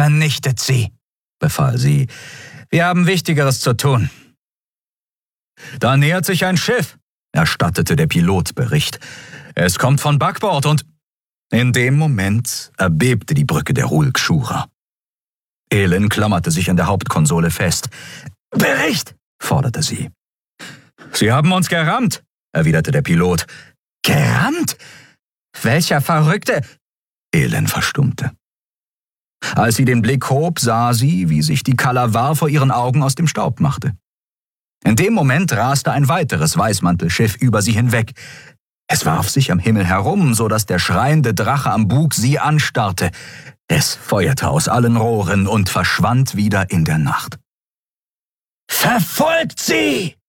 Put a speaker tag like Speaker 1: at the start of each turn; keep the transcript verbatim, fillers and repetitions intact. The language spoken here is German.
Speaker 1: »Vernichtet sie«, befahl sie. »Wir haben Wichtigeres zu tun.« »Da nähert sich ein Schiff«, erstattete der Pilot Bericht. »Es kommt von Backbord und...« In dem Moment erbebte die Brücke der Rulk Shura. Elin klammerte sich an der Hauptkonsole fest. »Bericht«, forderte sie. »Sie haben uns gerammt«, erwiderte der Pilot. »Gerammt? Welcher Verrückte?« Elin verstummte. Als sie den Blick hob, sah sie, wie sich die Kalavar vor ihren Augen aus dem Staub machte. In dem Moment raste ein weiteres Weißmantelschiff über sie hinweg. Es warf sich am Himmel herum, so dass der schreiende Drache am Bug sie anstarrte. Es feuerte aus allen Rohren und verschwand wieder in der Nacht. »Verfolgt sie!«